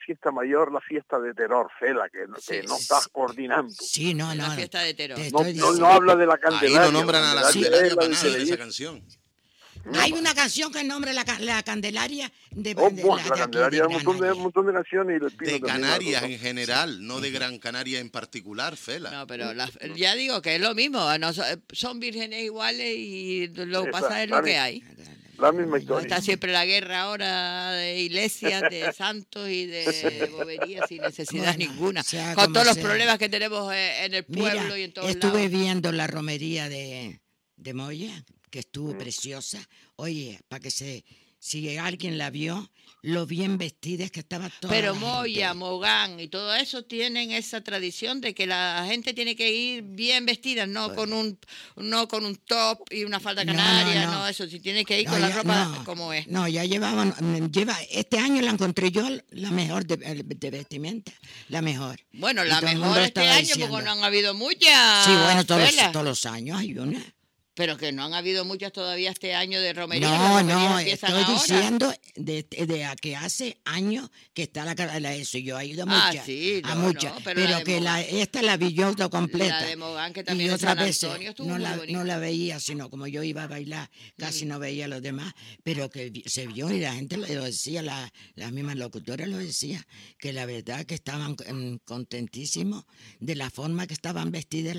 fiesta mayor, la fiesta de terror, Fela, que no estás coordinando. Sí, no. La fiesta de terror. No habla de la Candelaria. Ahí no nombran a la Candelaria para nada en esa canción. Hay una canción que nombra la Candelaria de la Candelaria, un montón de canciones. Y de Canarias en general, no de Gran Canaria en particular, Fela. No, pero ya digo que es lo mismo. Son vírgenes iguales y lo que pasa es lo que hay. La misma historia. Está siempre la guerra ahora de iglesias, de santos y de boberías sin necesidad ninguna. Con todos los problemas que tenemos en el pueblo y en todos lados. Estuve viendo la romería de Moya, que estuvo preciosa. Oye, para que si alguien la vio, lo bien vestidas que estaba toda Pero la Moya, gente. Mogán y todo eso tienen esa tradición de que la gente tiene que ir bien vestida, no con un top y una falda canaria, no eso, si tiene que ir con la ropa como es. No, este año la encontré yo la mejor de vestimenta, la mejor. Bueno, la mejor este año porque no han habido muchas. Sí, bueno, todos los años hay una. Pero que no han habido muchas todavía este año de romería. No, estoy diciendo de a que hace años que está eso. Yo he ido a muchas. Sí, a muchas. Pero que esta la vi yo completa. La de Mogán, que también y en otras San veces Antonio estuvo no la veía, sino como yo iba a bailar, casi no veía a los demás. Pero que se vio y la gente lo decía, las mismas locutoras lo decían, que la verdad que estaban contentísimos de la forma que estaban vestidas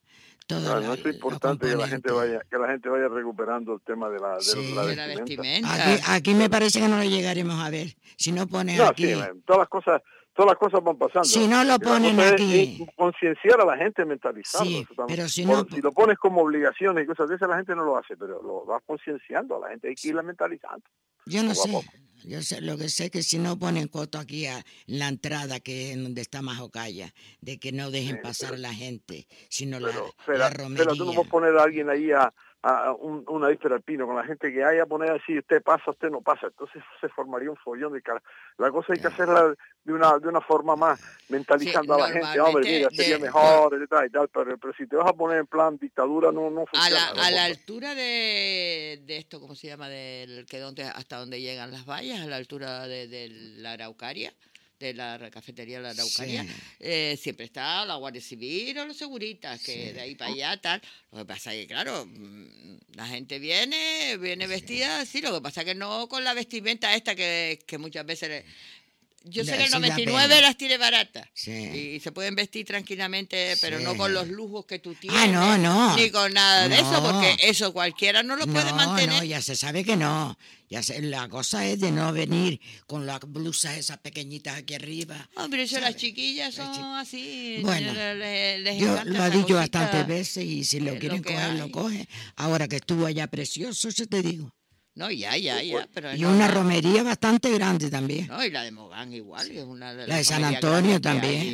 no es importante que la gente vaya recuperando el tema de la vestimenta. Aquí me parece que no lo llegaremos a ver. Si no pones aquí. Sí, todas las cosas van pasando. Si no lo ponen aquí. Concienciar a la gente, mentalizarlo. Sí, pero si lo pones como obligaciones y cosas de esas, la gente no lo hace, pero lo vas concienciando a la gente, hay que irla mentalizando. Yo no sé. Yo sé, lo que sé que si no ponen coto aquí en la entrada, que es donde está Majocaya, de que no dejen pasar a la gente, sino la romería. Pero tú no puedes poner a alguien ahí a una víspera al pino con la gente que hay a poner así, usted pasa, usted no pasa. Entonces se formaría un follón de cara. La cosa hay que hacerla de una forma más, mentalizando a la gente. Hombre, mira, sería mejor, y tal, pero si te vas a poner en plan dictadura, no funciona. A la altura de esto, ¿cómo se llama? Hasta donde llegan las vallas, a la altura de la Araucaria, de la cafetería de la Araucaria, siempre está la Guardia Civil o los seguritas, que de ahí para allá, tal. Lo que pasa es que, claro, la gente viene vestida así, lo que pasa es que no con la vestimenta esta que muchas veces... Yo sé que el 99 las tiene baratas y se pueden vestir tranquilamente, pero no con los lujos que tú tienes, ni con nada de eso, porque eso cualquiera no lo puede mantener. No, ya se sabe que no. La cosa es de no venir con las blusas esas pequeñitas aquí arriba. Hombre, eso las chiquillas son así. Bueno, les yo lo he dicho bastantes veces y si lo quieren coger, lo cogen. Ahora que estuvo allá precioso, eso te digo. No, ya. Pero y una romería bastante grande también. No, y la de Mogán igual. Es una de la de San Antonio también.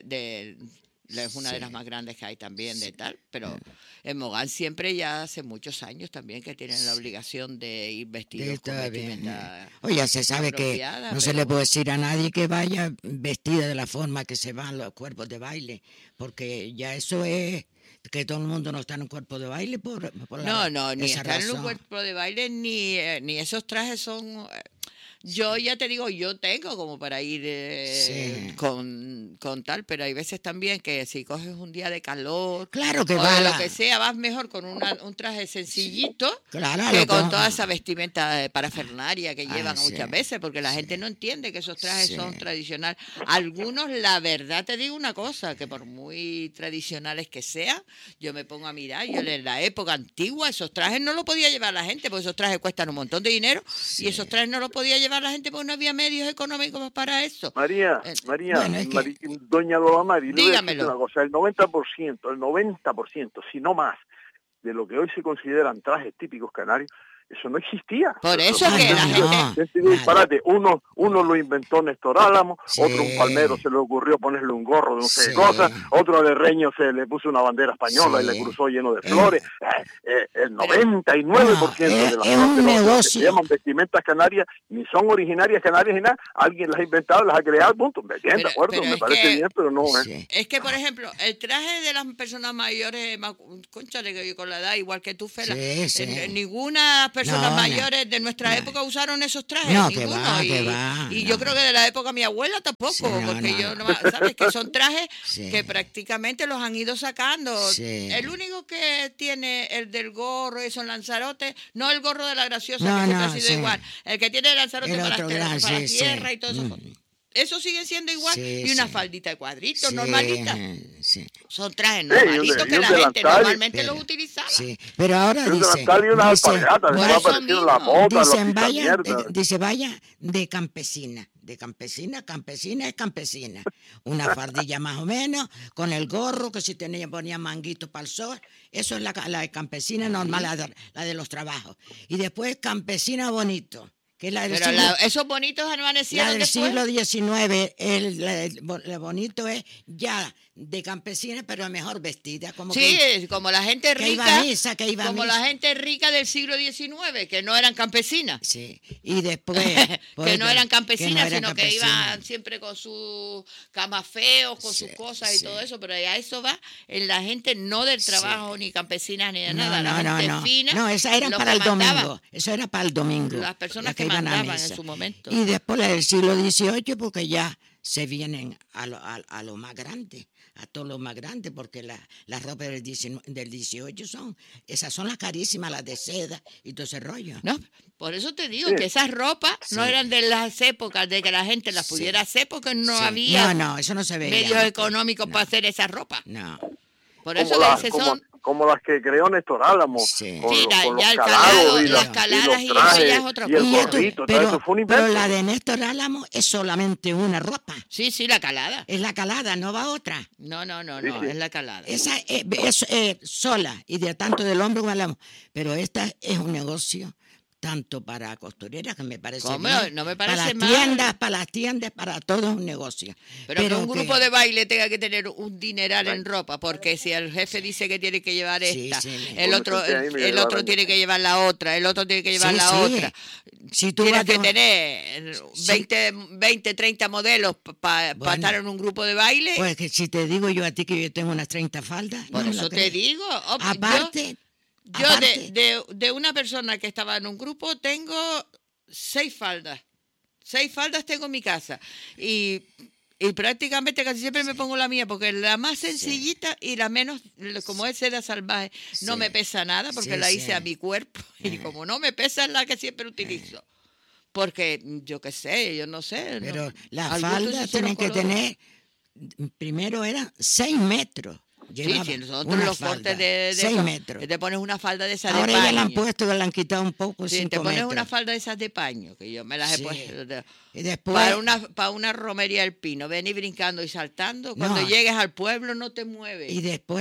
Es una de las más grandes que hay también de tal. Pero en Mogán siempre ya hace muchos años también que tienen la obligación de ir vestidos con vestimenta. Oye, se sabe que no se le puede decir a nadie que vaya vestida de la forma que se van los cuerpos de baile. Porque ya eso es... que todo el mundo no está en un cuerpo de baile por ni estar en un cuerpo de baile ni esos trajes son yo ya te digo, yo tengo como para ir con tal, pero hay veces también que si coges un día de calor, claro que o de lo que sea, vas mejor con un traje sencillito que con toda esa vestimenta parafernaria que llevan muchas veces, porque la gente no entiende que esos trajes son tradicionales. Algunos, la verdad te digo una cosa, que por muy tradicionales que sean, yo me pongo a mirar, yo en la época antigua esos trajes no lo podía llevar la gente, porque esos trajes cuestan un montón de dinero, y esos trajes no los podía llevar la gente porque no había medios económicos para eso. María, doña Lola Mari, dígamelo. Una cosa, el 90%, si no más, de lo que hoy se consideran trajes típicos canarios, eso no existía. Por eso que la gente... disparate. Uno lo inventó Néstor Álamo, otro un palmero se le ocurrió ponerle un gorro de no sé qué cosa, otro de Reño se le puso una bandera española y le cruzó lleno de flores. El 99% de las cosas que se llaman vestimentas canarias ni son originarias canarias ni nada. Alguien las ha inventado, las ha creado, punto. Bien, de acuerdo, me parece bien, pero no es que, por ejemplo, el traje de las personas mayores, cónchale, que con la edad, igual que tú, Fela, ninguna personas No, mayores de nuestra no. época usaron esos trajes. No, ninguno. que va. Y No. yo creo que de la época de mi abuela tampoco, Sí, no, porque no, yo no. no, ¿sabes? Que son trajes Sí. que prácticamente los han ido sacando. Sí. El único que tiene el del gorro y son Lanzarote, no el gorro de la graciosa, No, que siempre no, ha sido sí. igual. El que tiene el Lanzarote El para, otro las gran, para la sí, tierra sí. y todo eso. Eso sigue siendo igual. Sí, y una sí. faldita de cuadritos, Sí, normalitas. sí. Son trajes y un normalitos que la gente delantal, normalmente pero- los utilizaba. Sí, pero ahora Y un dice, delantal y unas dice, alpargatas, por después eso aparecieron mismo. las botas, dicen, los vaya, mierda. dice, vaya de campesina, campesina es campesina. Una fardilla más o menos, con el gorro, que si ponía manguito para el sol. Eso es la de campesina normal, la de los trabajos. Y después campesina bonito, que es la del Pero siglo, esos bonitos la amanecieron del después. siglo XIX. El bonito es ya de campesina, pero mejor vestida. Como Sí, que, como la gente que iba rica, a misa, que iba a como misa. la gente rica del siglo XIX, que no eran campesinas. Sí, y después... Que no eran que campesinas, no eran sino que campesinas. iban siempre con sus camas feos, con Sí, sus cosas y sí. todo eso, pero a eso va en la gente no del trabajo, ni campesinas, ni de nada, la No, gente no. fina. No, esa era los para que el domingo. mandaban. Eso era para el domingo. Las personas las que iban a mandaban en misa. su momento. Y después la del siglo XVIII, porque ya se vienen a lo más grande, a todo lo más grande, porque las ropas del 18 esas son las carísimas, las de seda y todo ese rollo. No, por eso te digo Sí. que esas ropas no Sí. eran de las épocas de que la gente las Sí. pudiera hacer porque no Sí. había No, eso no se veía. medios antes. económicos No, para hacer esa ropa. No, Por eso le dice son... Como las que creó Néstor Álamo, Sí. con, Sí, con los ya el calados calado, y, las y caladas los y eso trajes, ya es otra y el cosa. Y esto- gorrito, todo eso fue un invento. pero la de Néstor Álamo es solamente una ropa. Sí, sí, la calada. Es la calada, no va otra. No, Sí, sí. es la calada. Esa es sola y de tanto del hombre como del hombre. Pero esta es un negocio tanto para costureras, que me parece ¿Cómo? bien, No me parece para mal. las tiendas, para todo es un negocio. Pero que un grupo de baile tenga que tener un dineral en ropa, porque si el jefe dice que tiene que llevar Sí, esta, sí. el Pues otro, me senté ahí, me el llevaron. otro tiene que llevar la otra, el otro tiene que llevar Sí, la sí. otra. Si tú Tienes vas que de- tener Sí. 20, 30 modelos para Bueno. estar en un grupo de baile. Pues que si te digo yo a ti que yo tengo unas 30 faldas, Por no me eso lo te crees. digo. Aparte, Yo aparte, de una persona que estaba en un grupo tengo 6 faldas. 6 faldas tengo en mi casa. Y prácticamente casi siempre me pongo la mía, porque la más sencillita y la menos, como es seda salvaje, no Sí. me pesa nada, porque Sí, la sí. hice a mi cuerpo. Y como no me pesa, es la que siempre utilizo. Porque yo qué sé, yo no sé. pero las Al gusto faldas se hicieron tienen que colores. tener, primero eran 6 metros. Sí, Llevaba sí, nosotros una los falda, cortes de 6 esos, metros. te pones una falda de esas Ahora de ya la han paño. puesto, la han quitado un poco, Sí, 5 te pones metros. una falda de esas de paño, que yo me las he Sí. puesto. Y después, Para una romería del pino, venir brincando y saltando. Cuando No. llegues al pueblo no te mueves. y después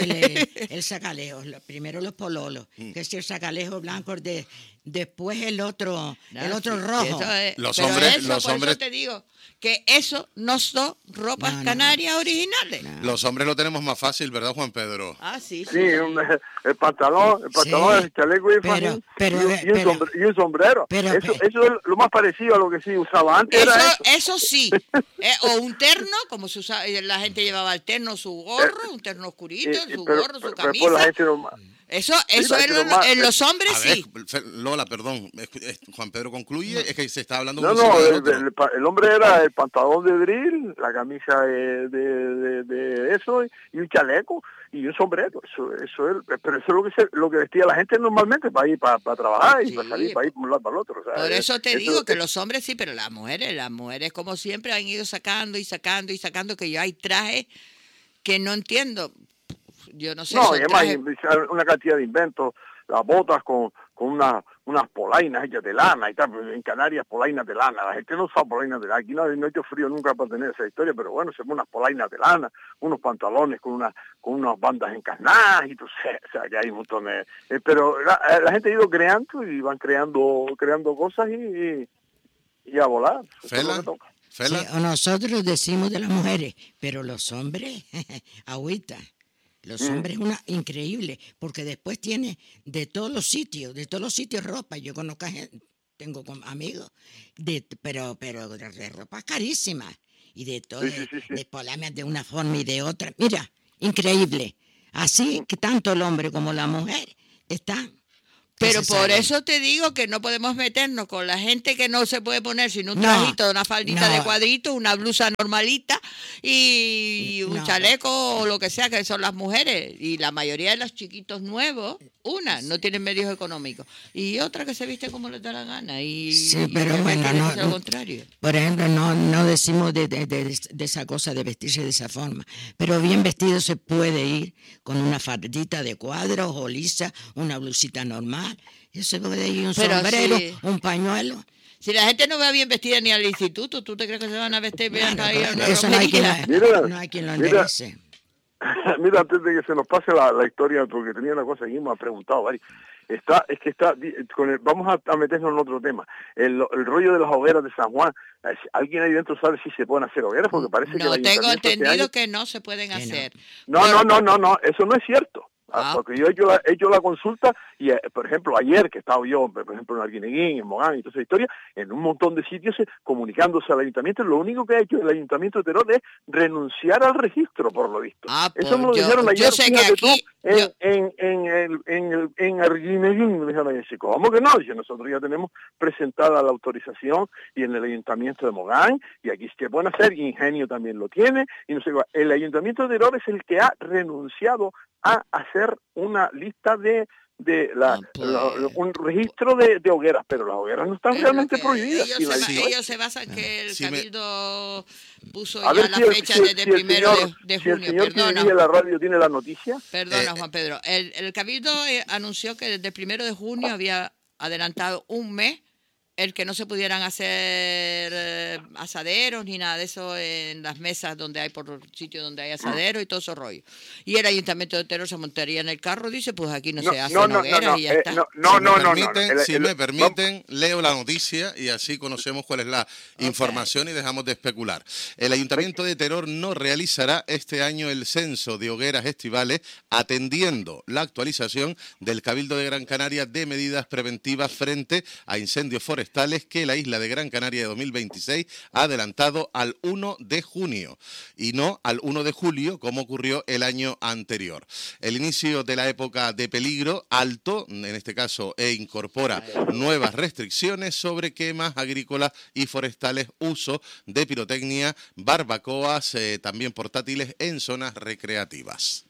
el sacalejo, primero los pololos, que es el sacalejo blanco, después el otro rojo. Eso es- Los pero hombres- eso, los por hombres- eso te digo que eso no son ropas No, no. canarias originales. No. Los hombres lo tenemos más fácil, ¿verdad, Juan Pedro? Ah, sí, Sí, el pantalón, Sí. el chaleco y el Pero- fajín, pero- y un sombrero. pero- eso es lo más parecido a lo que sí usaba antes. Eso, Era eso. eso sí. O un terno, como se usaba, la gente llevaba el terno, su gorro, un terno oscurito, su gorro, su pero después la camisa. gente no- Eso la es gente en los hombres A ver, sí. Lola, perdón. Juan Pedro concluye, es que se está hablando No, uno encima del otro. el hombre era el pantalón de drill, la camisa de eso y un chaleco y un sombrero. Pero eso es lo que vestía la gente normalmente para ir para trabajar y Sí, para salir, para ir por un lado para el otro. o sea, Por eso te digo que es- los hombres sí, pero las mujeres como siempre han ido sacando y sacando y sacando, que yo hay trajes que no entiendo. Yo no sé, No, son y además trajes- una cantidad de inventos, las botas con unas polainas hechas de lana y tal, en Canarias polainas de lana, la gente no usa polainas de lana, aquí no ha hecho frío nunca para tener esa historia, pero bueno, se ponen unas polainas de lana, unos pantalones con unas bandas encarnadas y tú sabes, o sea, que hay un montón de... pero la gente ha ido creando y van creando cosas y a volar. Eso es lo Fela, que toca. Fela. Sí, o nosotros decimos de las mujeres, pero los hombres, agüita. Los hombres una increíble, porque después tiene de todos los sitios ropa. Yo conozco tengo amigos, pero de ropa carísima y de todo, Sí. de polamas de una forma y de otra. Mira, increíble. Así que tanto el hombre como la mujer están Pero se por sabe. eso te digo que no podemos meternos con la gente que no se puede poner sin un No, trajito, una faldita de no. cuadrito, una blusa normalita y un No. chaleco o lo que sea, que son las mujeres. Y la mayoría de los chiquitos nuevos, no tienen medios económicos. Y otra que se viste como les da la gana. Sí, pero y bueno, quiere no, decir lo contrario. por ejemplo, no decimos de esa cosa de vestirse de esa forma, pero bien vestido se puede ir con una faldita de cuadros o lisa, una blusita normal, y se puede ir un Pero sombrero, sí. un pañuelo. Si la gente no va bien vestida ni al instituto, ¿tú te crees que se van a vestir bien para ir a una Eso no hay, romería? Mira, no hay quien lo mira. enderece. Mira, antes de que se nos pase la historia, porque tenía una cosa que me ha preguntado, Mari. Vamos a meternos en otro tema. El rollo de las hogueras de San Juan. ¿Alguien ahí dentro sabe si se pueden hacer hogueras? Porque parece que el No, tengo ayuntamiento este entendido año... que no se pueden Que no. hacer. No, eso no es cierto. Ah. Porque yo he hecho la consulta y, por ejemplo, ayer que estaba yo, por ejemplo, en Arguineguín, en Mogán y toda esa historia, en un montón de sitios comunicándose al ayuntamiento, lo único que ha hecho el ayuntamiento de Teror es renunciar al registro, por lo visto. Eso me lo dijeron ayer, yo sé que fíjate tú, aquí... en Arguineguín. Me dijeron, ¿cómo que no? Dice, nosotros ya tenemos presentada la autorización y en el ayuntamiento de Mogán, y aquí se pueden hacer, y Ingenio también lo tiene, y no sé cuál. El ayuntamiento de Teror es el que ha renunciado a hacer una lista un registro de hogueras, pero las hogueras no están realmente prohibidas. Ellos se basan que el Cabildo puso a ya ver la si fecha desde el primero de si el junio. señor que dirige la radio tiene la noticia. Perdona, Juan Pedro. El Cabildo anunció que desde el 1 de junio había adelantado un mes el que no se pudieran hacer asaderos ni nada de eso en las mesas donde hay, por sitios donde hay asaderos y todo eso rollo. Y el Ayuntamiento de Teror se montaría en el carro, dice, pues aquí no se hacen hogueras y ya está. Si me permiten, leo la noticia y así conocemos cuál es la información y dejamos de especular. El Ayuntamiento de Teror no realizará este año el censo de hogueras estivales, atendiendo la actualización del Cabildo de Gran Canaria de medidas preventivas frente a incendios forestales que la isla de Gran Canaria de 2026 ha adelantado al 1 de junio y no al 1 de julio como ocurrió el año anterior. El inicio de la época de peligro alto, en este caso, incorpora nuevas restricciones sobre quemas agrícolas y forestales, uso de pirotecnia, barbacoas, también portátiles en zonas recreativas.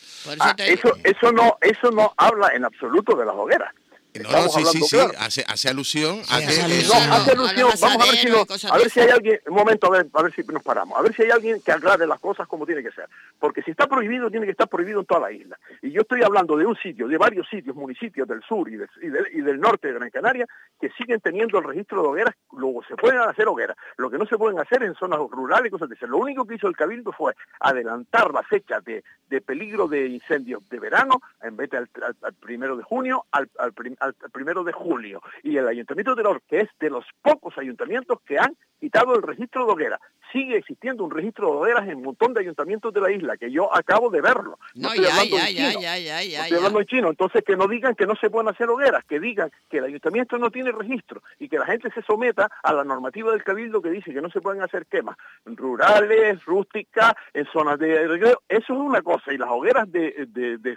Eso no habla en absoluto de las hogueras. No, sí, claro. hace alusión a que... hace alusión, vamos a ver si hay alguien, un momento, a ver si nos paramos, a ver si hay alguien que aclare las cosas como tiene que ser, porque si está prohibido, tiene que estar prohibido en toda la isla, y yo estoy hablando de un sitio, de varios sitios, municipios del sur y del norte de Gran Canaria, que siguen teniendo el registro de hogueras. Luego se pueden hacer hogueras, lo que no se pueden hacer en zonas rurales y cosas de ese. Lo único que hizo el Cabildo fue adelantar la fecha de peligro de incendios de verano, en vez de al 1 de junio, al 1 de julio. Y el Ayuntamiento de Teror, que es de los pocos ayuntamientos que han quitado el registro de hogueras. Sigue existiendo un registro de hogueras en un montón de ayuntamientos de la isla, que yo acabo de verlo. No estoy hablando en chino. Entonces, que no digan que no se pueden hacer hogueras, que digan que el ayuntamiento no tiene registro y que la gente se someta a la normativa del Cabildo que dice que no se pueden hacer quemas rurales, rústicas, en zonas de... Eso es una cosa, y las hogueras de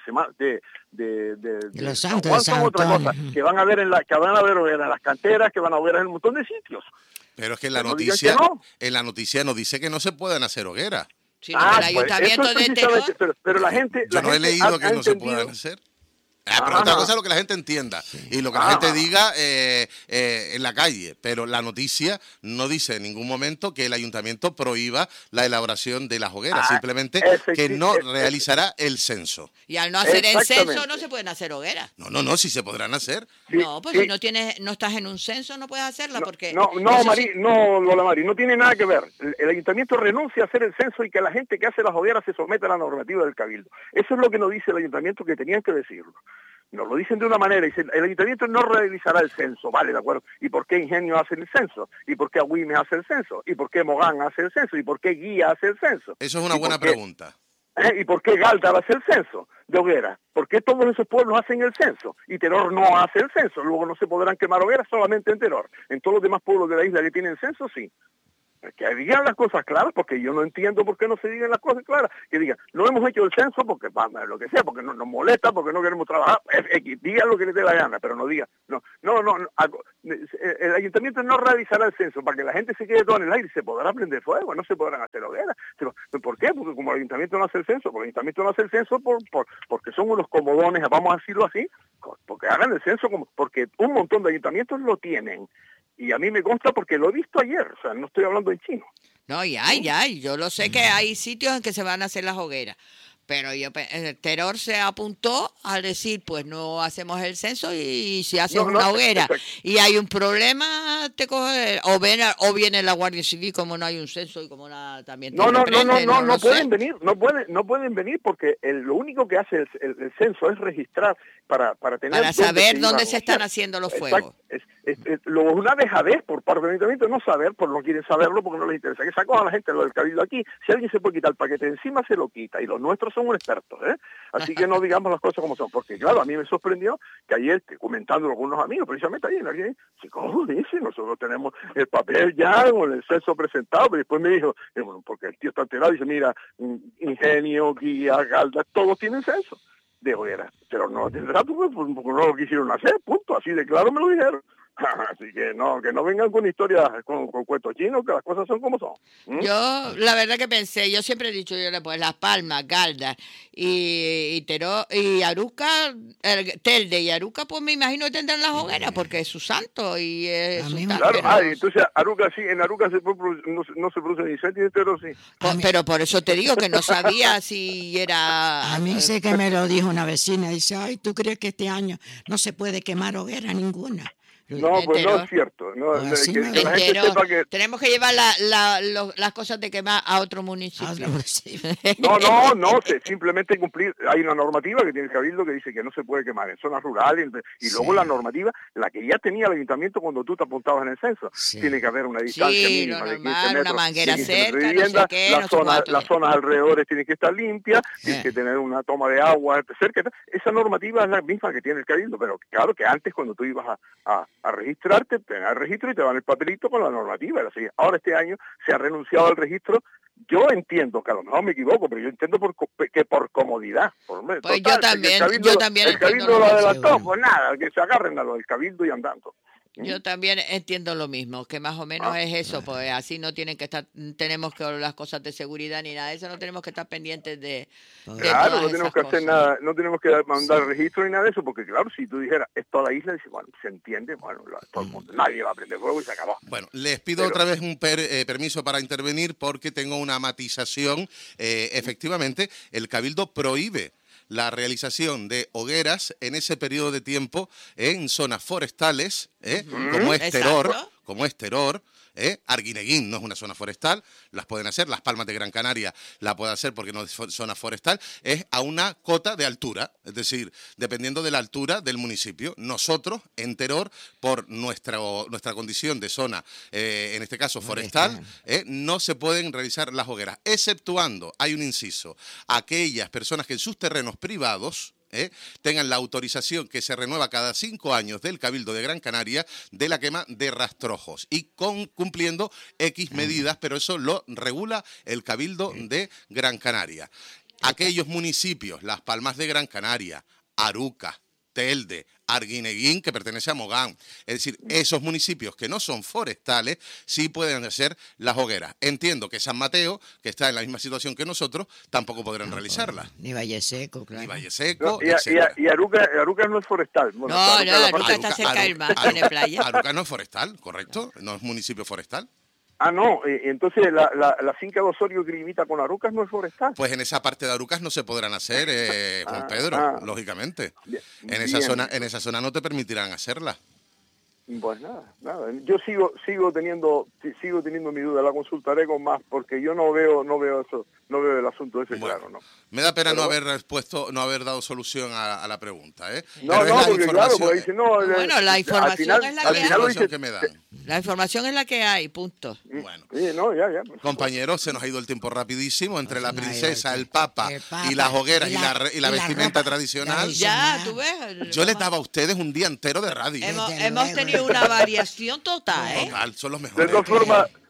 los santos Juan son otra cosa, que van a ver hogueras en las canteras, que van a ver en un montón de sitios. Pero es que en la noticia no dice que no se puedan hacer hogueras. Sí, el Ayuntamiento de Teror... Pero la gente... Yo no he leído que no se puedan hacer. Pero otra cosa es lo que la gente entienda y lo que la gente diga en la calle, pero la noticia no dice en ningún momento que el ayuntamiento prohíba la elaboración de las hogueras, simplemente que no realizará el censo. Y al no hacer el censo no se pueden hacer hogueras. No, sí se podrán hacer. No, pues si no estás en un censo no puedes hacerla porque... Mari, no tiene nada que ver. El ayuntamiento renuncia a hacer el censo y que la gente que hace las hogueras se someta a la normativa del Cabildo. Eso es lo que nos dice el ayuntamiento, que tenían que decirlo. Nos lo dicen de una manera, dicen, el ayuntamiento no realizará el censo, vale, de acuerdo. ¿Y por qué Ingenio hace el censo? ¿Y por qué Agüime hace el censo? ¿Y por qué Mogán hace el censo? ¿Y por qué Guía hace el censo? Eso es una buena pregunta. ¿Y por qué Galdar hace el censo de hogueras? ¿Por qué todos esos pueblos hacen el censo? Y Teror no hace el censo. Luego no se podrán quemar hogueras solamente en Teror. En todos los demás pueblos de la isla que tienen censo, sí. que digan las cosas claras, porque yo no entiendo por qué no se digan las cosas claras. Que digan, no hemos hecho el censo porque, lo que sea, porque no nos molesta, porque no queremos trabajar. Digan lo que les dé la gana, pero no digan. El ayuntamiento no realizará el censo para que la gente se quede todo en el aire y se podrá prender fuego, no se podrán hacer hogueras. ¿Por qué? Porque como el ayuntamiento no hace el censo, porque son unos comodones, vamos a decirlo así, porque hagan el censo, porque un montón de ayuntamientos lo tienen. Y a mí me consta porque lo he visto ayer, o sea, no estoy hablando en chino. No, yo lo sé que hay sitios en que se van a hacer las hogueras, pero Teror se apuntó a decir, pues no hacemos el censo y si haces una hoguera y hay un problema, te coge, o viene la Guardia Civil como no hay un censo y como también te no pueden venir, no pueden venir porque lo único que hace el censo es registrar para tener... Para saber dónde se están haciendo los fuegos. Una dejadez por parte del ayuntamiento, no saber, no quieren saberlo porque no les interesa. Que sacó a la gente lo del cabildo aquí, si alguien se puede quitar el paquete de encima, se lo quita, y los nuestros son expertos, Así que no digamos las cosas como son, porque claro, a mí me sorprendió que ayer, comentando algunos amigos, precisamente ayer, alguien, ¿cómo dice? Nosotros tenemos el papel ya con el censo presentado, pero después me dijo, porque el tío está alterado, dice, mira, Ingenio, Guía, Galda, todos tienen censo de hoguera, pero no lo tendrá porque no lo quisieron hacer, punto, así de claro me lo dijeron. Así que no vengan con historias, con cuentos chinos, que las cosas son como son. Yo, la verdad que pensé, yo siempre he dicho, pues Las Palmas, Galdas y Teror y Aruca, Telde y Aruca, pues me imagino que tendrán las hogueras, porque es su santo y es su santo. Claro, entonces Aruca sí, en Aruca no se produce ni incendio, pero sí. Pero por eso te digo que no sabía si era... A mí sé que me lo dijo una vecina, dice, ay, ¿tú crees que este año no se puede quemar hoguera ninguna? No, pues no es cierto. No, la gente sepa que... Tenemos que llevar las cosas de quemar a otro municipio. No, simplemente cumplir. Hay una normativa que tiene el Cabildo que dice que no se puede quemar en zonas rurales, y luego la normativa, la que ya tenía el ayuntamiento cuando tú te apuntabas en el censo. Tiene que haber una distancia mínima de 15 metros, una manguera cerca, vivienda, las zonas alrededores tienen que estar limpias, tienes que tener una toma de agua cerca. Esa normativa es la misma que tiene el Cabildo, pero claro que antes cuando tú ibas a registrarte, te dan el registro y te dan el papelito con la normativa. Así, ahora este año se ha renunciado al registro. Yo entiendo, que a lo mejor me equivoco, pero yo entiendo que por comodidad. Pues yo también el Cabildo lo adelantó, pues nada, que se agarren a lo del Cabildo y andando. Yo también entiendo lo mismo, que más o menos es eso, pues así no tenemos que las cosas de seguridad ni nada de eso, no tenemos que estar pendientes de claro, no tenemos que hacer nada, no tenemos que mandar registro ni nada de eso, porque claro, si tú dijeras, es toda la isla, dice, bueno, se entiende, bueno, todo el mundo, nadie va a prender fuego y se acabó. Bueno, les pido otra vez un permiso para intervenir porque tengo una matización. Efectivamente, el Cabildo prohíbe la realización de hogueras en ese periodo de tiempo en zonas forestales, como es Teror, Arguineguín no es una zona forestal, las pueden hacer, Las Palmas de Gran Canaria la puede hacer porque no es zona forestal, es a una cota de altura, es decir, dependiendo de la altura del municipio. Nosotros, en Teror, por nuestra condición de zona, en este caso forestal, no se pueden realizar las hogueras, exceptuando, hay un inciso, aquellas personas que en sus terrenos privados tengan la autorización que se renueva cada 5 años del Cabildo de Gran Canaria de la quema de rastrojos y cumpliendo X medidas, pero eso lo regula el Cabildo de Gran Canaria. Aquellos municipios, Las Palmas de Gran Canaria, Aruca, Telde, Arguineguín, que pertenece a Mogán. Es decir, esos municipios que no son forestales sí pueden hacer las hogueras. Entiendo que San Mateo, que está en la misma situación que nosotros, tampoco podrán realizarlas. Ni Valle Seco, claro. Ni Valle Seco, y Aruca no es forestal. Bueno, Aruca está cerca del mar, tiene playa. Aruca no es forestal, correcto, no es municipio forestal. No, entonces la finca de Osorio que limita con Arucas no es forestal. Pues en esa parte de Arucas no se podrán hacer, Juan Pedro, lógicamente. En esa zona no te permitirán hacerla. Pues nada. Yo sigo teniendo mi duda, la consultaré con más, porque yo no veo eso, no veo el asunto ese claro, ¿no? Me da pena no haber dado solución a la pregunta, ¿eh? Porque claro, porque dice, bueno, la información es la que hay. Que me dan. La información es la que hay, punto. Bueno. Sí, ya. Compañeros, se nos ha ido el tiempo rapidísimo entre la princesa, el papa y las hogueras y la vestimenta tradicional. Ya, tú ves. Yo les daba a ustedes un día entero de radio. Hemos tenido una variación total, ¿eh? Total, son los mejores.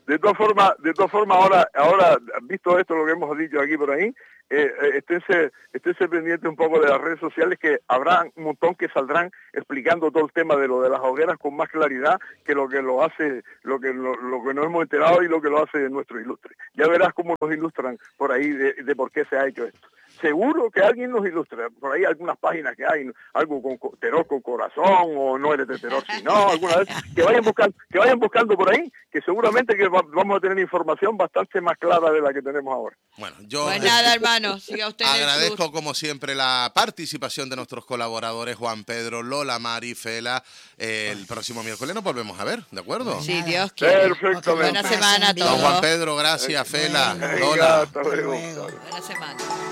de todas formas, ahora, visto esto, lo que hemos dicho aquí por ahí, esténse pendiente un poco de las redes sociales, que habrá un montón que saldrán explicando todo el tema de lo de las hogueras con más claridad que lo que lo hace, lo que nos hemos enterado y lo que lo hace nuestro ilustre. Ya verás cómo nos ilustran por ahí de por qué se ha hecho esto. Seguro que alguien nos ilustra, por ahí algunas páginas que hay, algo con Teror con corazón, o no eres de Teror, sino alguna vez, que vayan buscando por ahí, que seguramente que vamos a tener información bastante más clara de la que tenemos ahora. Bueno, yo pues nada, hermano, siga usted agradezco como siempre la participación de nuestros colaboradores, Juan Pedro, Lola, Mari, Fela. El próximo miércoles nos volvemos a ver, ¿de acuerdo? Sí, Dios quiere. Perfectamente. Buena semana a todos. Don Juan Pedro, gracias, Fela, Venga, Lola. hasta luego. Buena semana.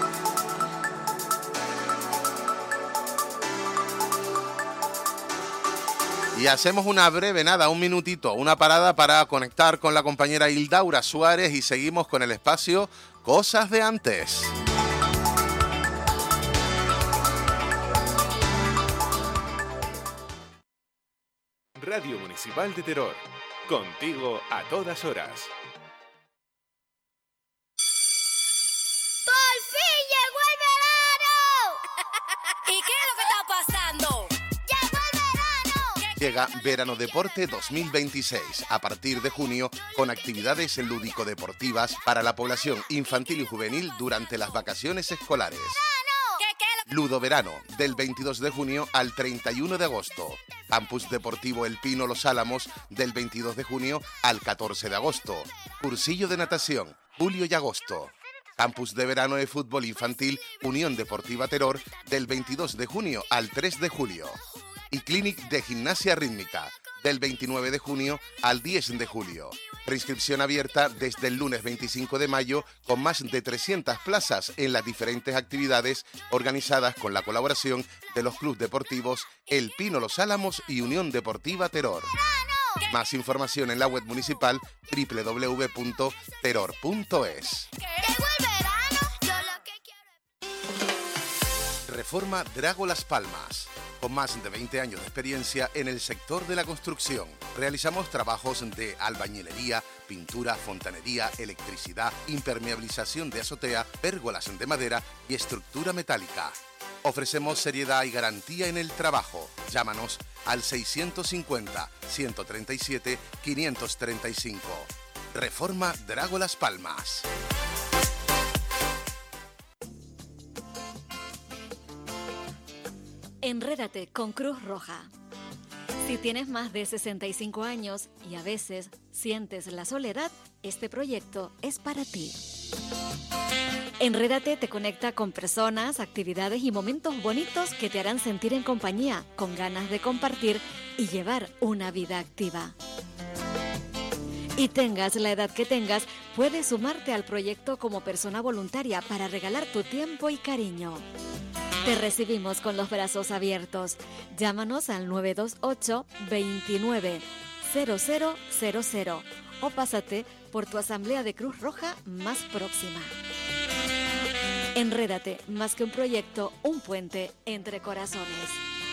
Y hacemos una breve, un minutito, una parada para conectar con la compañera Hildaura Suárez y seguimos con el espacio Cosas de Antes. Radio Municipal de Teror, contigo a todas horas. ¡Por fin llegó el verano! ¿Y qué es lo que está pasando? ¡Llegó el verano! Llega Verano Deporte 2026, a partir de junio, con actividades lúdico-deportivas para la población infantil y juvenil durante las vacaciones escolares. Ludo Verano, del 22 de junio al 31 de agosto. Campus Deportivo El Pino Los Álamos, del 22 de junio al 14 de agosto. Cursillo de natación, julio y agosto. Campus de Verano de Fútbol Infantil Unión Deportiva Teror, del 22 de junio al 3 de julio. Y Clinic de Gimnasia Rítmica, del 29 de junio al 10 de julio. Preinscripción abierta desde el lunes 25 de mayo, con más de 300 plazas en las diferentes actividades organizadas con la colaboración de los clubes deportivos El Pino Los Álamos y Unión Deportiva Teror. Más información en la web municipal www.teror.es. Reforma Drago Las Palmas. Con más de 20 años de experiencia en el sector de la construcción, realizamos trabajos de albañilería, pintura, fontanería, electricidad, impermeabilización de azotea, pérgolas de madera y estructura metálica. Ofrecemos seriedad y garantía en el trabajo. Llámanos al 650-137-535. Reforma Drago Las Palmas. Enrédate con Cruz Roja. Si tienes más de 65 años y a veces sientes la soledad, este proyecto es para ti. Enrédate te conecta con personas, actividades y momentos bonitos que te harán sentir en compañía, con ganas de compartir y llevar una vida activa. Y tengas la edad que tengas, puedes sumarte al proyecto como persona voluntaria para regalar tu tiempo y cariño. Te recibimos con los brazos abiertos. Llámanos al 928 29 0000 o pásate por tu asamblea de Cruz Roja más próxima. Enrédate, más que un proyecto, un puente entre corazones.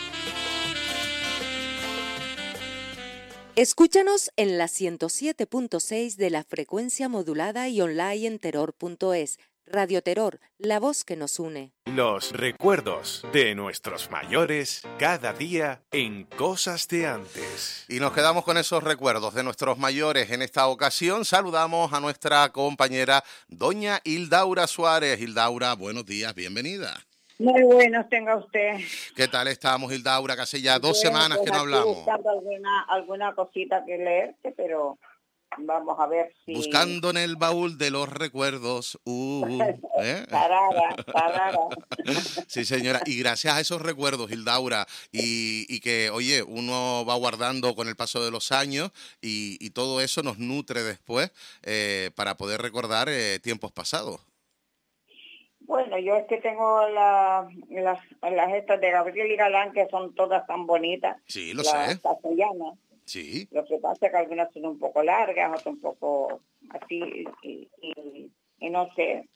Escúchanos en la 107.6 de la frecuencia modulada y online en terror.es. Radio Terror, la voz que nos une. Los recuerdos de nuestros mayores cada día en Cosas de Antes. Y nos quedamos con esos recuerdos de nuestros mayores. En esta ocasión saludamos a nuestra compañera doña Hildaura Suárez. Hildaura, buenos días, bienvenida. Muy buenos tenga usted. ¿Qué tal estamos, Hildaura? Que hace ya 2 semanas que no hablamos. Buscando alguna cosita que leerte, pero vamos a ver si... Buscando en el baúl de los recuerdos. Tarara. Sí, señora. Y gracias a esos recuerdos, Hildaura, y que, oye, uno va guardando con el paso de los años y todo eso nos nutre después para poder recordar tiempos pasados. Bueno, yo es que tengo las estas de Gabriel y Galán, que son todas tan bonitas. Sí, lo las sé. castellanas. Sí. Lo que pasa es que algunas son un poco largas, otras un poco así, y no sé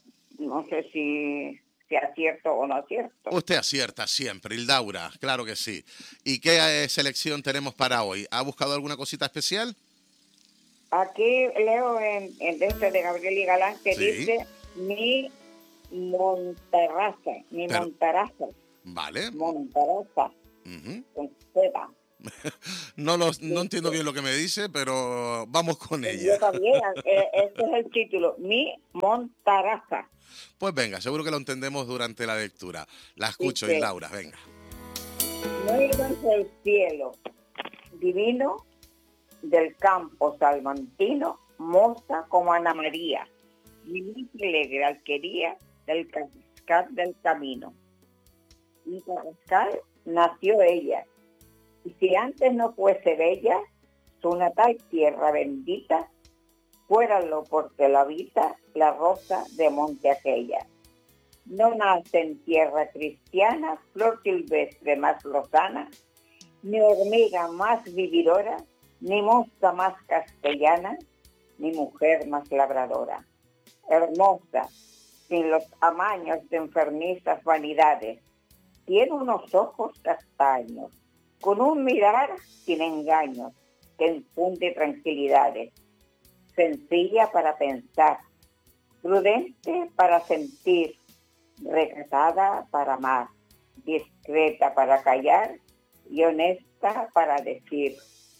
si acierto o no acierto. Usted acierta siempre, Hildaura, claro que sí. ¿Y qué selección tenemos para hoy? ¿Ha buscado alguna cosita especial? Aquí leo en este de Gabriel y Galán que Sí. dice mi Montaraza, Pero- Montaraza, Vale. Montaraza, Ujú. con Z. No entiendo bien lo que me dice, pero vamos con Yo ella. también, este es el título, mi Montaraza. Pues venga, seguro que lo entendemos durante la lectura. La escucho, Dice, Laura, venga. no iban el cielo divino del campo salmantino, moza como Ana María, mi alegre alquería del Carrascal del camino. Y Carrascal nació ella, y si antes no fuese bella, su natal tierra bendita, fuéralo porque la habita la rosa de monte aquella. No nace en tierra cristiana, flor silvestre más lozana, ni hormiga más vividora, ni mosca más castellana, ni mujer más labradora. Hermosa, sin los amaños de enfermizas vanidades, tiene unos ojos castaños, con un mirar sin engaños, que infunde tranquilidades, sencilla para pensar, prudente para sentir, recatada para amar, discreta para callar y honesta para decir.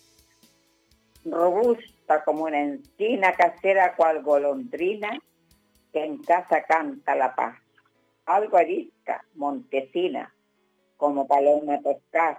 Robusta como una encina casera cual golondrina, que en casa canta la paz. Algo arisca, montesina, como paloma toscaz.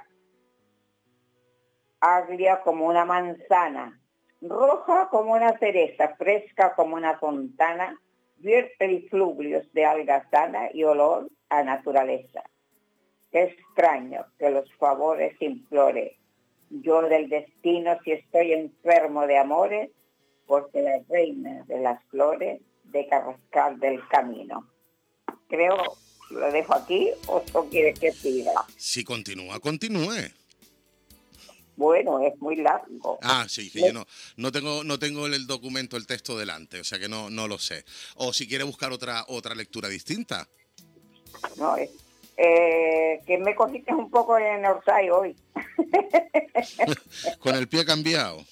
Agria como una manzana, roja como una cereza, fresca como una fontana, vierte difluvios de alga sana y olor a naturaleza. Qué extraño que los favores implore, yo del destino si estoy enfermo de amores, porque la reina de las flores de Carrascal del camino. Creo, lo dejo aquí, o tú quieres que siga. Si continúa, continúe. Bueno, es muy largo. Ah, sí, que yo no tengo el documento, el texto delante, o sea que no lo sé. O si quiere buscar otra lectura distinta. No, que me cogiste un poco en Orsay hoy. Con el pie cambiado.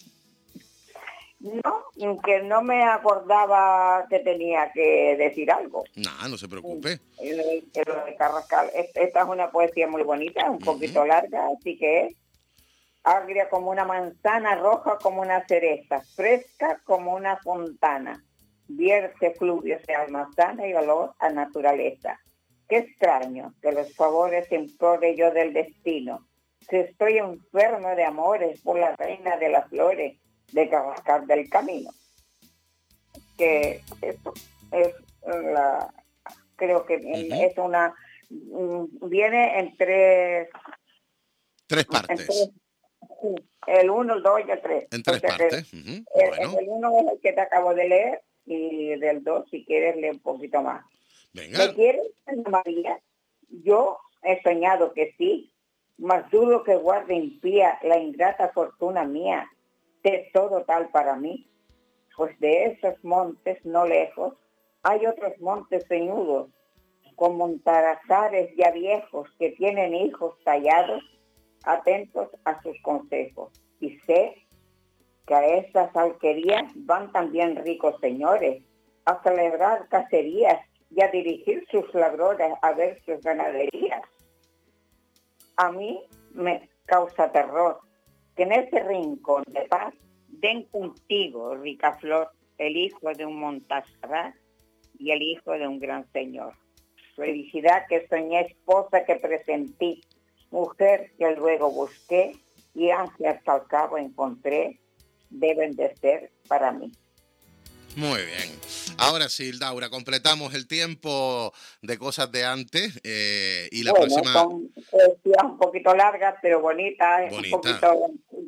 No, que no me acordaba que tenía que decir algo. Nah, no se preocupe. Lo de Carrascal. Esta es una poesía muy bonita, un poquito larga, así que es agria como una manzana, roja como una cereza, fresca como una fontana, vierte fluvios de alma sana y olor a naturaleza. Qué extraño que los favores implore yo del destino, si estoy enfermo de amores por la reina de las flores de Carrascal del camino. Que eso es creo que es una, viene en tres partes. El 1, el 2 y el 3. En tres partes. Bueno. El 1 es el que te acabo de leer y del 2, si quieres, lee un poquito más. Venga. ¿Me quieres, Ana María? Yo he soñado que sí, mas dudo que guarde impía la ingrata fortuna mía, tesoro tal para mí. Pues de esos montes no lejos hay otros montes ceñudos, con montarazares ya viejos que tienen hijos tallados, atentos a sus consejos. Y sé que a estas alquerías van también ricos señores a celebrar cacerías y a dirigir sus labores a ver sus ganaderías. A mí me causa terror que en ese rincón de paz den contigo, rica flor, el hijo de un Montserrat y el hijo de un gran señor. Felicidad que soñé, esposa que presentí, mujer que luego busqué y ángel hasta al cabo encontré, deben de ser para mí. Muy bien. Ahora sí, Laura, completamos el tiempo de cosas de antes y la próxima... Son poesías un poquito largas, pero bonitas, un poquito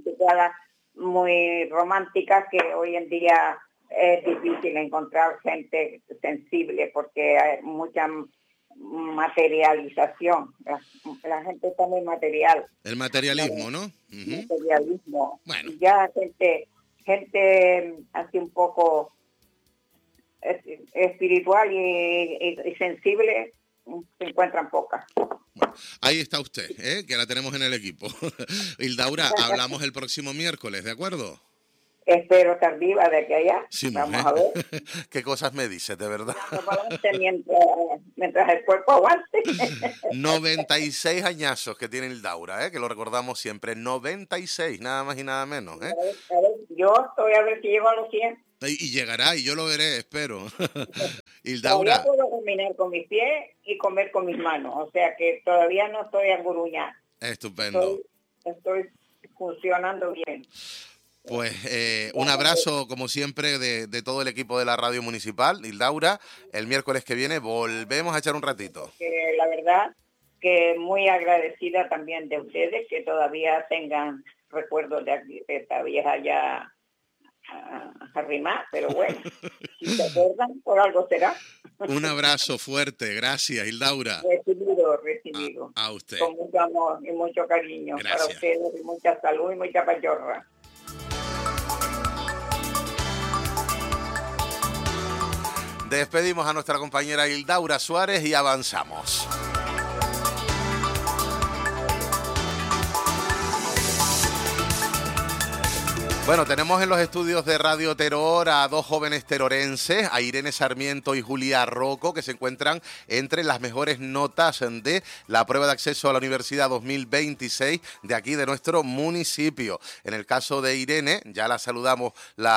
muy románticas, que hoy en día es difícil encontrar gente sensible porque hay mucha materialización. La gente está muy material. El materialismo, ¿no? Materialismo. Bueno. Ya gente así un poco espiritual y sensible se encuentran pocas. Bueno, ahí está usted, que la tenemos en el equipo. Hildaura, hablamos el próximo miércoles, ¿de acuerdo? espero estar viva de aquí a allá. Sí, Vamos a ver. ¿Qué cosas me dices, de verdad? Mientras el cuerpo aguante. 96 añazos que tiene Hildaura, que lo recordamos siempre. 96, nada más y nada menos. A ver, yo estoy a ver si llego a los 100. Y llegará, y yo lo veré, espero. Hildaura. Hildaura. Todavía puedo caminar con mis pies y comer con mis manos, o sea que todavía no estoy anguruñada. Estupendo. Estoy funcionando bien. Pues un abrazo, como siempre, de todo el equipo de la radio municipal, Hildaura. El miércoles que viene volvemos a echar un ratito. La verdad que muy agradecida también de ustedes, que todavía tengan recuerdos de esta vieja ya arrimada, pero bueno, si se acuerdan, por algo será. Un abrazo fuerte, gracias, Hildaura. Recibido. A usted. Con mucho amor y mucho cariño. Gracias. Para ustedes, y mucha salud y mucha pachorra. Despedimos a nuestra compañera Hildaura Suárez y avanzamos. Bueno, tenemos en los estudios de Radio Terror a dos jóvenes terorenses, a Irene Sarmiento y Julia Rocco, que se encuentran entre las mejores notas de la prueba de acceso a la universidad 2026 de aquí, de nuestro municipio. En el caso de Irene, ya la saludamos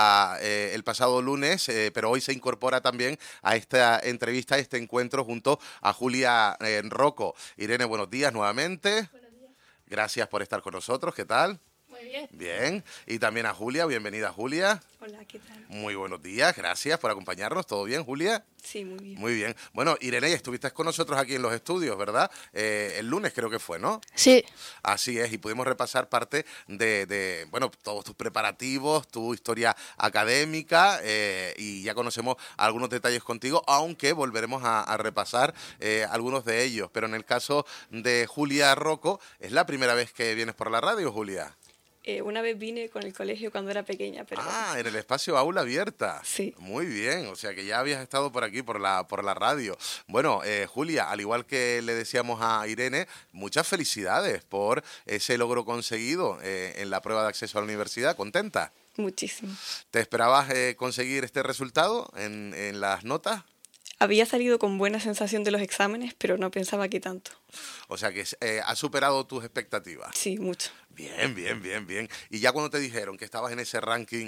el pasado lunes, pero hoy se incorpora también a esta entrevista, a este encuentro junto a Julia Rocco. Irene, buenos días nuevamente. Buenos días. Gracias por estar con nosotros, ¿qué tal? Muy bien. Bien, y también a Julia, bienvenida Julia. Hola, ¿qué tal? Muy buenos días, gracias por acompañarnos, ¿todo bien Julia? Sí, muy bien. Muy bien. Bueno, Irene, estuviste con nosotros aquí en los estudios, ¿verdad? El lunes creo que fue, ¿no? Sí. Así es, y pudimos repasar parte de todos tus preparativos, tu historia académica, y ya conocemos algunos detalles contigo, aunque volveremos a repasar algunos de ellos. Pero en el caso de Julia Rocco, ¿es la primera vez que vienes por la radio, Julia? Una vez vine con el colegio cuando era pequeña, pero... Ah, en el espacio Aula Abierta. Sí. Muy bien, o sea que ya habías estado por aquí, por la radio. Bueno, Julia, al igual que le decíamos a Irene, muchas felicidades por ese logro conseguido en la prueba de acceso a la universidad. ¿Contenta? Muchísimo. ¿Te esperabas conseguir este resultado en las notas? Había salido con buena sensación de los exámenes, pero no pensaba que tanto. O sea que has superado tus expectativas. Sí, mucho. Bien, bien, bien, bien. Y ya cuando te dijeron que estabas en ese ranking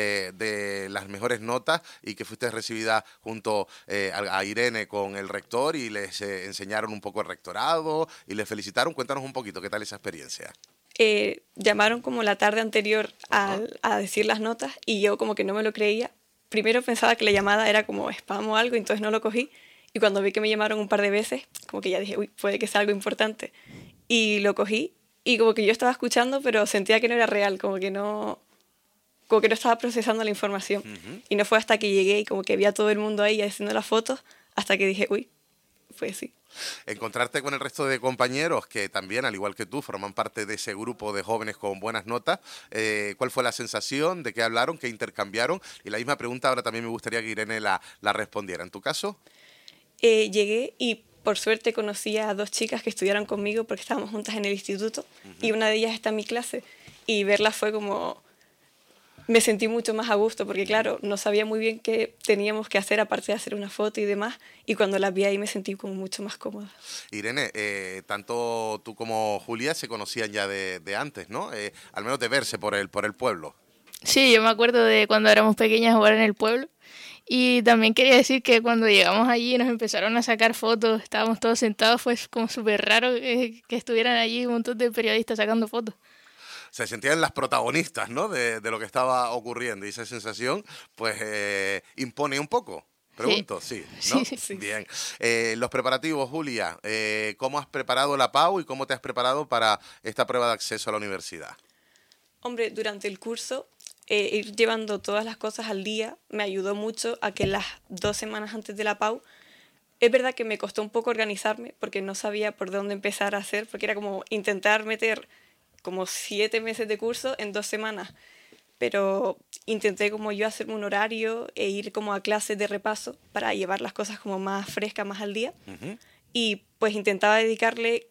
de las mejores notas y que fuiste recibida junto a Irene con el rector y les enseñaron un poco el rectorado y les felicitaron, cuéntanos un poquito, ¿qué tal esa experiencia? Llamaron como la tarde anterior a decir las notas y yo como que no me lo creía. Primero pensaba que la llamada era como spam o algo, entonces no lo cogí. Y cuando vi que me llamaron un par de veces, como que ya dije, uy, puede que sea algo importante. Y lo cogí y como que yo estaba escuchando, pero sentía que no era real, como que no estaba procesando la información. Y no fue hasta que llegué y como que vi a todo el mundo ahí haciendo las fotos, hasta que dije, uy, pues sí. Encontrarte con el resto de compañeros que también, al igual que tú, forman parte de ese grupo de jóvenes con buenas notas. ¿Cuál fue la sensación? ¿De qué hablaron? ¿Qué intercambiaron? Y la misma pregunta ahora también me gustaría que Irene la respondiera. ¿En tu caso? Llegué y por suerte conocí a dos chicas que estudiaron conmigo porque estábamos juntas en el instituto y una de ellas está en mi clase y verlas fue como... Me sentí mucho más a gusto porque, claro, no sabía muy bien qué teníamos que hacer aparte de hacer una foto y demás. Y cuando las vi ahí me sentí como mucho más cómoda. Irene, tanto tú como Julia se conocían ya de antes, ¿no? Al menos de verse por el pueblo. Sí, yo me acuerdo de cuando éramos pequeñas jugar en el pueblo. Y también quería decir que cuando llegamos allí y nos empezaron a sacar fotos, estábamos todos sentados, fue como súper raro que estuvieran allí un montón de periodistas sacando fotos. Se sentían las protagonistas, ¿no? De lo que estaba ocurriendo y esa sensación, pues, impone un poco. Pregunto, sí, ¿no? Sí. Bien. Los preparativos, Julia, ¿cómo has preparado la PAU y cómo te has preparado para esta prueba de acceso a la universidad? Hombre, durante el curso, ir llevando todas las cosas al día me ayudó mucho a que las 2 semanas antes de la PAU, es verdad que me costó un poco organizarme porque no sabía por dónde empezar a hacer, porque era como intentar meter como 7 meses de curso en 2 semanas, pero intenté como yo hacerme un horario e ir como a clases de repaso para llevar las cosas como más frescas, más al día. Y pues intentaba dedicarle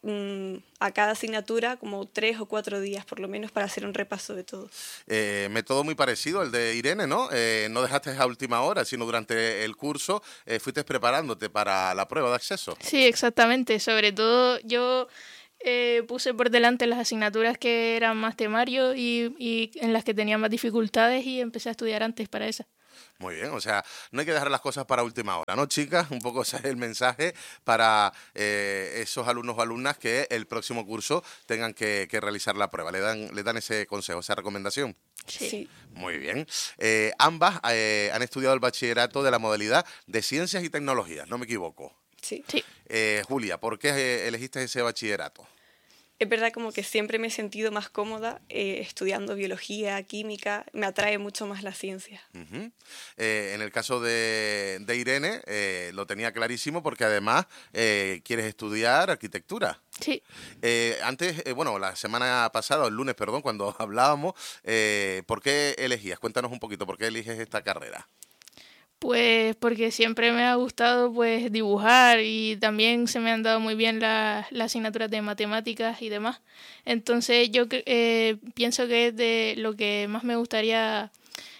a cada asignatura como 3 o 4 días por lo menos para hacer un repaso de todo. Método muy parecido al de Irene, ¿no? No dejaste a última hora, sino durante el curso fuiste preparándote para la prueba de acceso. Sí, exactamente. Sobre todo yo puse por delante las asignaturas que eran más temario y en las que tenía más dificultades y empecé a estudiar antes para esas. Muy bien, o sea, no hay que dejar las cosas para última hora, ¿no, chicas? Un poco ese es el mensaje para esos alumnos o alumnas que el próximo curso tengan que realizar la prueba. ¿Le dan ese consejo, esa recomendación? Sí. Muy bien. Ambas han estudiado el bachillerato de la modalidad de Ciencias y Tecnologías, ¿no me equivoco? Sí. Julia, ¿por qué elegiste ese bachillerato? Es verdad como que siempre me he sentido más cómoda estudiando biología, química, me atrae mucho más la ciencia. En el caso de Irene, lo tenía clarísimo porque además quieres estudiar arquitectura. Sí. Antes, la semana pasada, el lunes, perdón, cuando hablábamos, ¿por qué elegías? Cuéntanos un poquito, ¿por qué eliges esta carrera? Pues porque siempre me ha gustado pues dibujar y también se me han dado muy bien las asignaturas de matemáticas y demás. Entonces yo pienso que es de lo que más me gustaría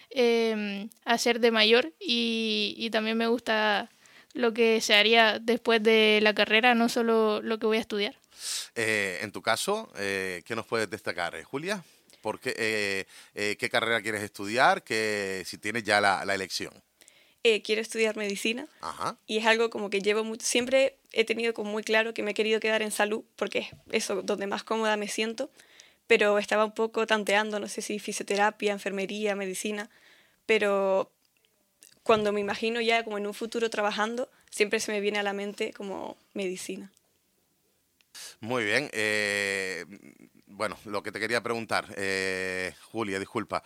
hacer de mayor y también me gusta lo que se haría después de la carrera, no solo lo que voy a estudiar. En tu caso, ¿qué nos puedes destacar, Julia? ¿Qué carrera quieres estudiar? Si tienes ya la elección. Quiero estudiar medicina. Ajá. Y es algo como que llevo mucho, siempre he tenido como muy claro que me he querido quedar en salud porque es eso donde más cómoda me siento, pero estaba un poco tanteando, no sé si fisioterapia, enfermería, medicina, pero cuando me imagino ya como en un futuro trabajando, siempre se me viene a la mente como medicina. Muy bien. Lo que te quería preguntar, Julia, disculpa.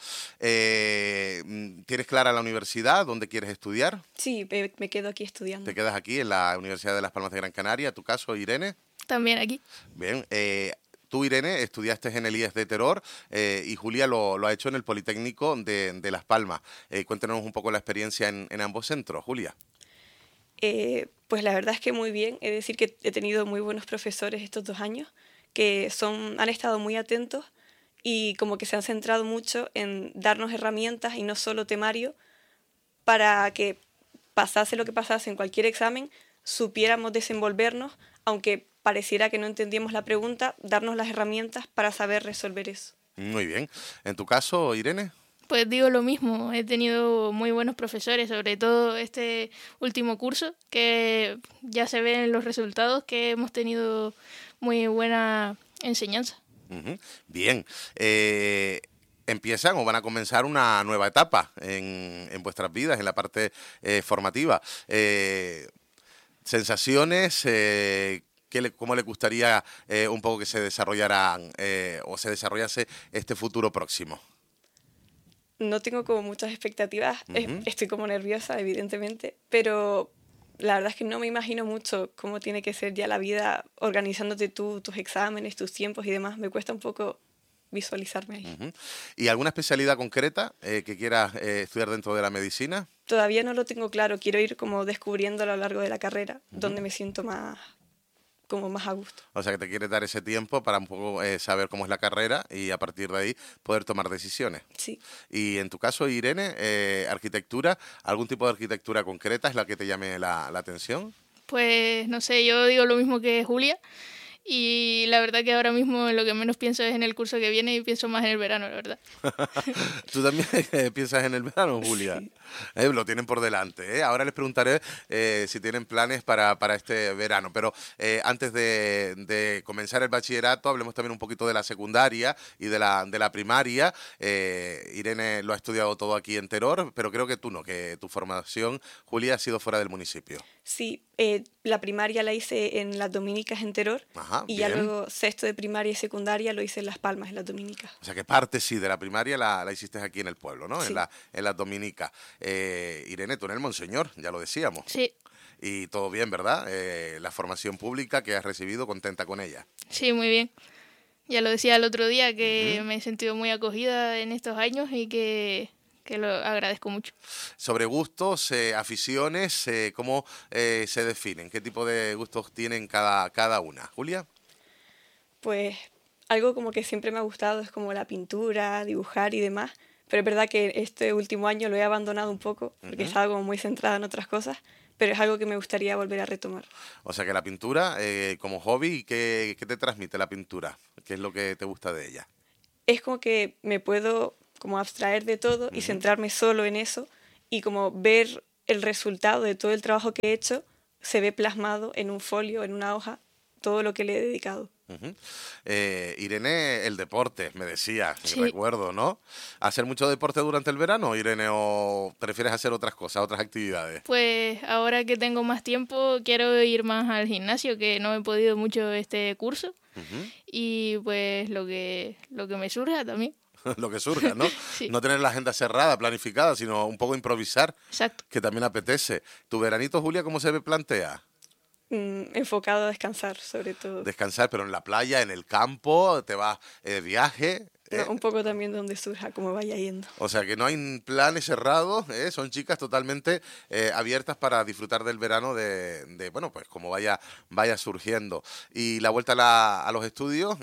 ¿Tienes clara la universidad? ¿Dónde quieres estudiar? Sí, me quedo aquí estudiando. ¿Te quedas aquí en la Universidad de Las Palmas de Gran Canaria? ¿Tu caso, Irene? También aquí. Bien. Tú, Irene, estudiaste en el IES de Teror y Julia lo ha hecho en el Politécnico de Las Palmas. Cuéntanos un poco la experiencia en ambos centros, Julia. Pues la verdad es que muy bien. Es decir, que he tenido muy buenos profesores estos 2 años que han estado muy atentos y como que se han centrado mucho en darnos herramientas y no solo temario para que pasase lo que pasase en cualquier examen, supiéramos desenvolvernos, aunque pareciera que no entendíamos la pregunta, darnos las herramientas para saber resolver eso. Muy bien. ¿En tu caso, Irene? Pues digo lo mismo, he tenido muy buenos profesores, sobre todo este último curso, que ya se ven en los resultados que hemos tenido muy buena enseñanza. Bien. Empiezan o van a comenzar una nueva etapa en vuestras vidas, en la parte formativa. Sensaciones, ¿cómo les gustaría un poco que se desarrollaran o se desarrollase este futuro próximo? No tengo como muchas expectativas, estoy como nerviosa, evidentemente, pero la verdad es que no me imagino mucho cómo tiene que ser ya la vida organizándote tú, tus exámenes, tus tiempos y demás. Me cuesta un poco visualizarme ahí. ¿Y alguna especialidad concreta que quieras estudiar dentro de la medicina? Todavía no lo tengo claro, quiero ir como descubriendo a lo largo de la carrera, donde me siento más a gusto. O sea, que te quieres dar ese tiempo para un poco saber cómo es la carrera y a partir de ahí poder tomar decisiones. Sí. Y en tu caso, Irene, arquitectura, ¿algún tipo de arquitectura concreta es la que te llame la atención? Pues no sé, yo digo lo mismo que Julia y la verdad que ahora mismo lo que menos pienso es en el curso que viene y pienso más en el verano, la verdad. ¿Tú también piensas en el verano, Julia? Sí. Lo tienen por delante, ¿eh? Ahora les preguntaré si tienen planes para este verano, pero antes de comenzar el bachillerato hablemos también un poquito de la secundaria y de la primaria. Irene lo ha estudiado todo aquí en Teror, pero creo que tú no, que tu formación, Julia, ha sido fuera del municipio. Sí, la primaria la hice en Las Dominicas en Teror. Ajá, y bien. ya luego sexto de primaria y secundaria lo hice en Las Palmas, en Las Dominicas. O sea que parte sí de la primaria la hiciste aquí en el pueblo, ¿no? Sí. En Las Dominicas. Irene, tú en el Monseñor, ya lo decíamos. Sí. Y todo bien, ¿verdad? La formación pública que has recibido, ¿contenta con ella? Sí, muy bien. Ya lo decía el otro día que me he sentido muy acogida en estos años y que lo agradezco mucho. Sobre gustos, aficiones, ¿cómo se definen? ¿Qué tipo de gustos tienen cada una? Julia. Pues algo como que siempre me ha gustado es como la pintura, dibujar y demás, pero es verdad que este último año lo he abandonado un poco porque estaba como muy centrada en otras cosas, pero es algo que me gustaría volver a retomar. O sea que la pintura, como hobby, ¿qué te transmite la pintura? ¿Qué es lo que te gusta de ella? Es como que me puedo como abstraer de todo y centrarme solo en eso y como ver el resultado de todo el trabajo que he hecho se ve plasmado en un folio, en una hoja, todo lo que le he dedicado. Irene, el deporte, me decía, Sí. recuerdo, ¿no? ¿Hacer mucho deporte durante el verano, Irene, o prefieres hacer otras cosas, otras actividades? Pues ahora que tengo más tiempo quiero ir más al gimnasio, que no he podido mucho este curso, y pues lo que me surja también. Lo que surja, ¿no? Sí. No tener la agenda cerrada, planificada, sino un poco improvisar, Exacto. que también apetece. ¿Tu veranito, Julia, cómo se plantea? Enfocado a descansar, sobre todo. Descansar, pero en la playa, en el campo, te vas de viaje. No, un poco también donde surja, como vaya yendo. O sea que no hay planes cerrados, son chicas totalmente abiertas para disfrutar del verano bueno, pues como vaya surgiendo. Y la vuelta a los estudios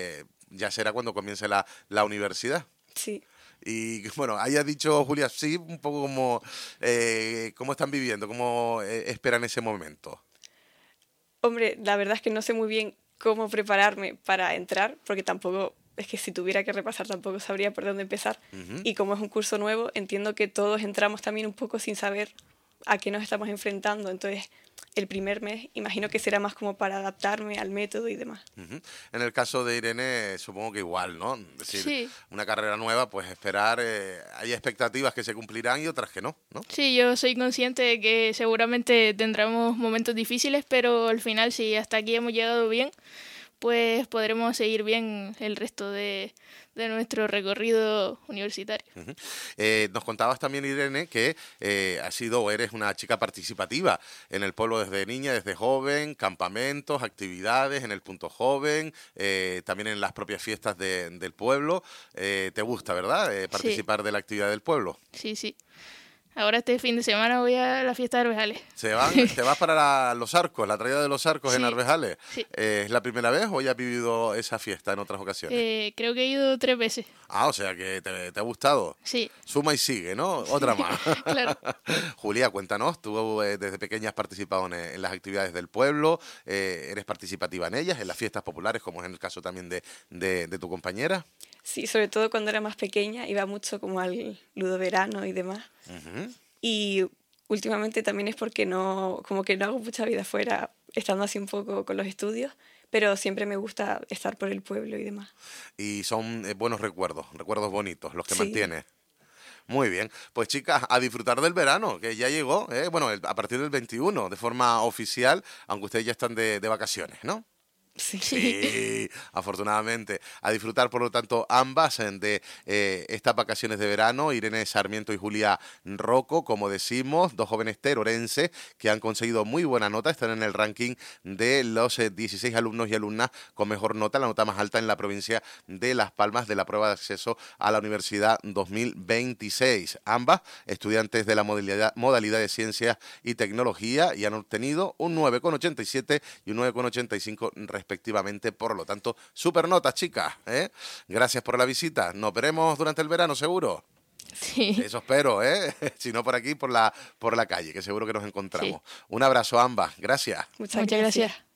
ya será cuando comience la universidad. Sí. Y bueno, haya dicho Julia, sí, un poco como cómo están viviendo, cómo esperan ese momento. Hombre, la verdad es que no sé muy bien cómo prepararme para entrar, porque tampoco, es que si tuviera que repasar tampoco sabría por dónde empezar. Y como es un curso nuevo, entiendo que todos entramos también un poco sin saber a qué nos estamos enfrentando. Entonces, el primer mes imagino que será más como para adaptarme al método y demás. En el caso de Irene, supongo que igual, ¿no? Es decir, Sí. una carrera nueva, pues esperar, hay expectativas que se cumplirán y otras que no, ¿no? Sí, yo soy consciente de que seguramente tendremos momentos difíciles, pero al final, si hasta aquí hemos llegado bien, pues podremos seguir bien el resto de nuestro recorrido universitario. Nos contabas también, Irene, que has sido o eres una chica participativa en el pueblo desde niña, desde joven, campamentos, actividades en el punto joven, también en las propias fiestas del pueblo. ¿Te gusta, verdad, participar de la actividad del pueblo? Sí, sí. Ahora este fin de semana voy a la fiesta de Arbejales. ¿Te vas para los arcos, la traída de los arcos en Sí, Arbejales? sí. ¿Es la primera vez o ya has vivido esa fiesta en otras ocasiones? Creo que he ido 3 veces. Ah, o sea que te ha gustado. Sí. Suma y sigue, ¿no? Otra más. Claro. Julia, cuéntanos, tú desde pequeña has participado en las actividades del pueblo, eres participativa en ellas, en las fiestas populares, como es en el caso también de tu compañera. Sí, sobre todo cuando era más pequeña, iba mucho como al ludoverano y demás. Y últimamente también es porque como que no hago mucha vida fuera, estando así un poco con los estudios, pero siempre me gusta estar por el pueblo y demás. Y son buenos recuerdos bonitos los que Sí. mantienes. Muy bien, pues chicas, a disfrutar del verano, que ya llegó, bueno, a partir del 21, de forma oficial, aunque ustedes ya están de vacaciones, ¿no? Sí, afortunadamente. A disfrutar, por lo tanto, ambas de estas vacaciones de verano. Irene Sarmiento y Julia Rocco, como decimos, 2 jóvenes terorenses que han conseguido muy buena nota. Están en el ranking de los 16 alumnos y alumnas con mejor nota, la nota más alta en la provincia de Las Palmas de la prueba de acceso a la Universidad 2026. Ambas estudiantes de la modalidad de Ciencias y Tecnología y han obtenido un 9,87 y un 9,85 respectivamente, por lo tanto, super notas, chicas, ¿eh? Gracias por la visita, nos veremos durante el verano, seguro. Sí. Eso espero, si no por aquí, por la calle, que seguro que nos encontramos. Un abrazo a ambas, gracias. Muchas gracias.